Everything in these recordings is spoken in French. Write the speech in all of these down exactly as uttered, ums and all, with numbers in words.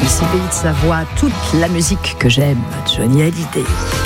ces pays de Savoie, toute la musique que j'aime, Johnny Hallyday.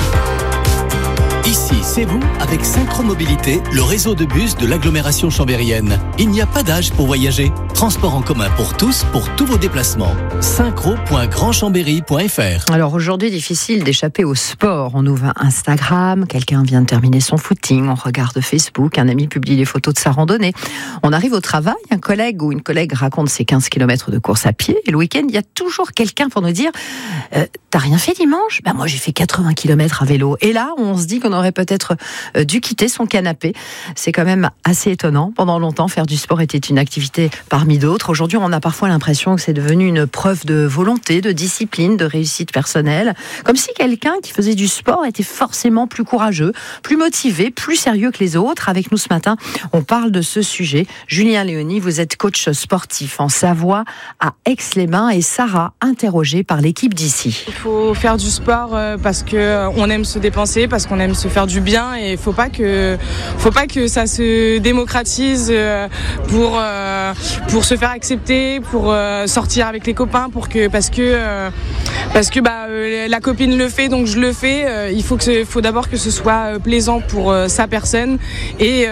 Ici, c'est vous avec Synchromobilité, le réseau de bus de l'agglomération chambérienne. Il n'y a pas d'âge pour voyager. Transport en commun pour tous, pour tous vos déplacements. synchro point grand chambéry point f r. Alors aujourd'hui, difficile d'échapper au sport. On ouvre Instagram, quelqu'un vient de terminer son footing, on regarde Facebook, un ami publie les photos de sa randonnée. On arrive au travail, un collègue ou une collègue raconte ses quinze kilomètres de course à pied. Et le week-end, il y a toujours quelqu'un pour nous dire euh, « T'as rien fait dimanche ?» Ben moi, j'ai fait quatre-vingts kilomètres à vélo. Et là, on se dit qu'on aurait peut-être dû quitter son canapé. C'est quand même assez étonnant. Pendant longtemps, faire du sport était une activité parmi d'autres. Aujourd'hui, on a parfois l'impression que c'est devenu une preuve de volonté, de discipline, de réussite personnelle. Comme si quelqu'un qui faisait du sport était forcément plus courageux, plus motivé, plus sérieux que les autres. Avec nous ce matin, on parle de ce sujet. Julien Léoni, vous êtes coach sportif en Savoie, à Aix-les-Bains, et Sarah, interrogée par l'équipe d'ici. Il faut faire du sport parce qu'on aime se dépenser, parce qu'on aime se faire du bien, et il faut pas que faut pas que ça se démocratise pour pour se faire accepter, pour sortir avec les copains, pour que parce que parce que bah la copine le fait donc je le fais. Il faut que faut d'abord que ce soit plaisant pour sa personne, et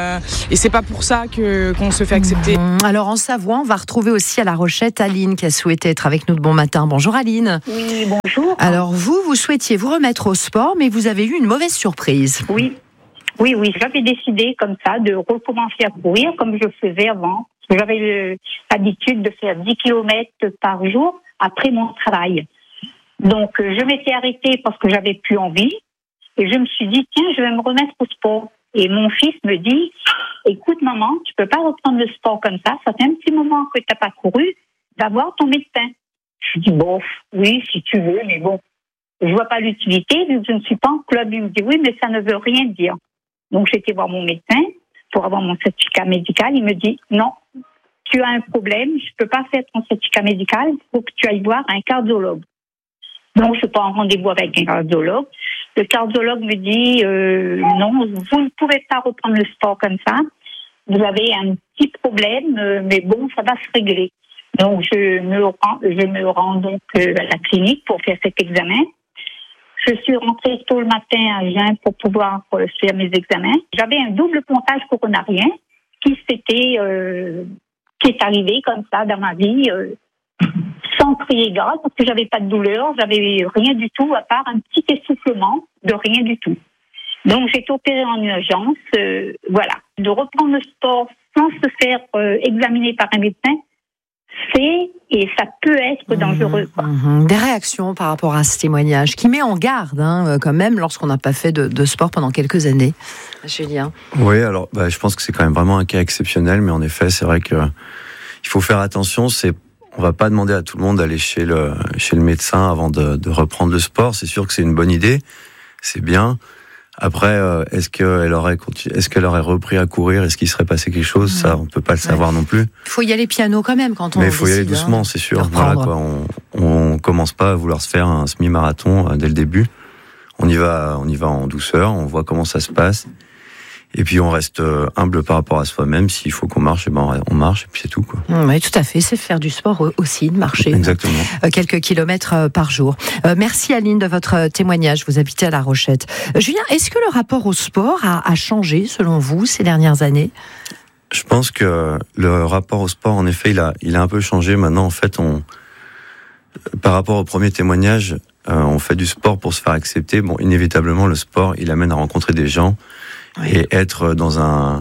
et c'est pas pour ça que qu'on se fait accepter. Alors en Savoie, on va retrouver aussi à La Rochette Aline qui a souhaité être avec nous de bon matin. Bonjour Aline. Oui, bonjour. Alors vous, vous souhaitiez vous remettre au sport, mais vous avez eu une mauvaise surprise. Oui, oui, oui. J'avais décidé comme ça de recommencer à courir comme je faisais avant. J'avais l'habitude de faire dix kilomètres par jour après mon travail. Donc je m'étais arrêtée parce que j'avais plus envie, et je me suis dit tiens, je vais me remettre au sport. Et mon fils me dit écoute maman, tu peux pas reprendre le sport comme ça, ça fait un petit moment que t'as pas couru, va voir ton médecin. Je dis bon, oui si tu veux, mais bon, je vois pas l'utilité vu que je ne suis pas en club. Il me dit oui, mais ça ne veut rien dire. Donc j'ai été voir mon médecin pour avoir mon certificat médical. Il me dit non, tu as un problème, je peux pas faire ton certificat médical, il faut que tu ailles voir un cardiologue. Donc je prends un rendez-vous avec un cardiologue. Le cardiologue me dit euh, non, vous ne pouvez pas reprendre le sport comme ça. Vous avez un petit problème, euh, mais bon, ça va se régler. Donc je me rends, je me rends donc euh, à la clinique pour faire cet examen. Je suis rentrée tôt le matin à Jeun pour pouvoir euh, faire mes examens. J'avais un double pontage coronarien qui s'était, euh, qui est arrivé comme ça dans ma vie, euh, sans crier gare, parce que j'avais pas de douleur, j'avais rien du tout à part un petit essoufflement de rien du tout. Donc j'ai été opérée en urgence, euh, voilà. De reprendre le sport sans se faire euh, examiner par un médecin, c'est, et ça peut être dangereux. Quoi. Mmh, des réactions par rapport à ce témoignage qui met en garde, hein, quand même, lorsqu'on n'a pas fait de, de sport pendant quelques années. Julien. Oui, alors bah, je pense que c'est quand même vraiment un cas exceptionnel, mais en effet, c'est vrai que il faut faire attention. C'est, on va pas demander à tout le monde d'aller chez le chez le médecin avant de, de reprendre le sport. C'est sûr que c'est une bonne idée, c'est bien. Après, euh, est-ce qu'elle aurait, est-ce qu'elle aurait repris à courir? Est-ce qu'il serait passé quelque chose? Ça, on peut pas le savoir ouais. non plus. Il faut y aller piano quand même quand on. Mais il faut décide, y aller doucement, hein, c'est sûr. Voilà, quoi. On, on commence pas à vouloir se faire un semi-marathon dès le début. On y va, on y va en douceur. On voit comment ça se passe. Et puis on reste humble par rapport à soi-même. S'il faut qu'on marche, eh ben on marche et puis c'est tout, quoi. Oui, tout à fait. C'est faire du sport aussi, de marcher. Exactement. Euh, quelques kilomètres par jour. Euh, merci Aline de votre témoignage. Vous habitez à La Rochette. Euh, Julien, est-ce que le rapport au sport a, a changé selon vous ces dernières années? Je pense que le rapport au sport, en effet, il a, il a un peu changé. Maintenant, en fait, on, par rapport au premier témoignage, euh, on fait du sport pour se faire accepter. Bon, inévitablement, le sport, il amène à rencontrer des gens. Oui. Et être dans un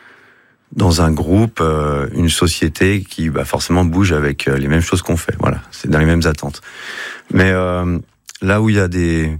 dans un groupe, euh, une société qui bah, forcément bouge avec euh, les mêmes choses qu'on fait. Voilà, c'est dans les mêmes attentes. Mais euh, là où il y a des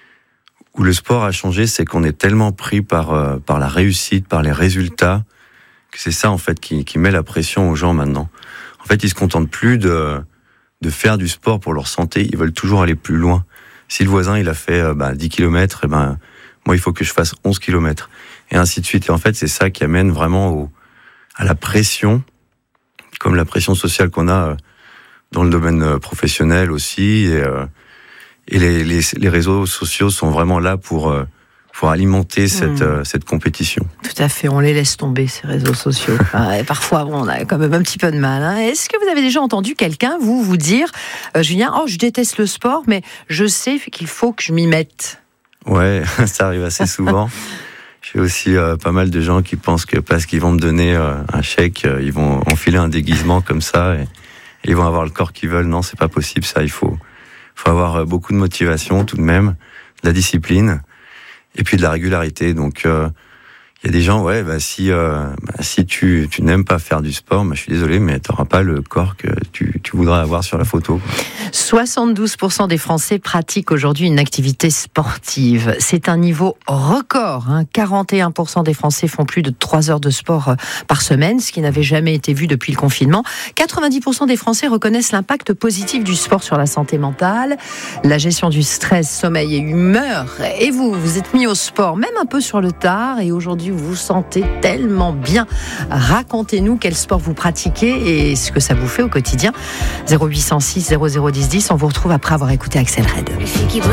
où le sport a changé, c'est qu'on est tellement pris par euh, par la réussite, par les résultats, que c'est ça en fait qui qui met la pression aux gens maintenant. En fait, ils se contentent plus de de faire du sport pour leur santé. Ils veulent toujours aller plus loin. Si le voisin il a fait euh, bah, dix kilomètres, et ben moi, il faut que je fasse onze kilomètres. Et ainsi de suite. Et en fait, c'est ça qui amène vraiment au, à la pression, comme la pression sociale qu'on a dans le domaine professionnel aussi. Et, et les, les, les réseaux sociaux sont vraiment là pour, faut alimenter cette, mmh. euh, cette compétition. Tout à fait, on les laisse tomber, ces réseaux sociaux. Et parfois, bon, on a quand même un petit peu de mal. Hein. Est-ce que vous avez déjà entendu quelqu'un, vous, vous dire, euh, Julien, oh, je déteste le sport, mais je sais qu'il faut que je m'y mette? Ouais, ça arrive assez souvent. J'ai aussi euh, pas mal de gens qui pensent que parce qu'ils vont me donner euh, un chèque, euh, ils vont enfiler un déguisement comme ça et, et ils vont avoir le corps qu'ils veulent. Non, c'est pas possible, ça. Il faut, faut avoir euh, beaucoup de motivation tout de même, de la discipline. Et puis de la régularité. Donc, il euh, y a des gens, ouais, bah si euh, bah, si tu tu n'aimes pas faire du sport, bah, je suis désolé, mais tu n'auras pas le corps que tu tu voudrais avoir sur la photo. soixante-douze pour cent des Français pratiquent aujourd'hui une activité sportive. C'est un niveau record. Hein. quarante et un pour cent des Français font plus de trois heures de sport par semaine, ce qui n'avait jamais été vu depuis le confinement. quatre-vingt-dix pour cent des Français reconnaissent l'impact positif du sport sur la santé mentale, la gestion du stress, sommeil et humeur. Et vous, vous êtes mis au sport, même un peu sur le tard, et aujourd'hui vous vous sentez tellement bien. Racontez-nous quel sport vous pratiquez et ce que ça vous fait au quotidien. zéro huit cent six zéro zéro dix dix, on vous retrouve après avoir écouté Axel Red.